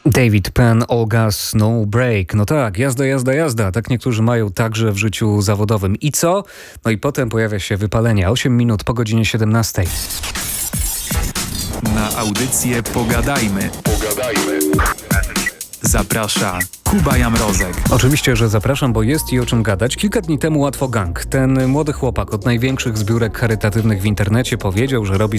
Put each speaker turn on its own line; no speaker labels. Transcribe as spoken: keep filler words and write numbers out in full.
David Penn, All Gas, No Break. No tak, jazda, jazda, jazda. Tak niektórzy mają także w życiu zawodowym. I co? No i potem pojawia się wypalenie. osiem minut po godzinie siedemnastej.
Na audycję Pogadajmy. Pogadajmy. Zaprasza Kuba Jamrozek.
Oczywiście, że zapraszam, bo jest i o czym gadać. Kilka dni temu Łatwo Gang, ten młody chłopak od największych zbiórek charytatywnych w internecie powiedział, że robi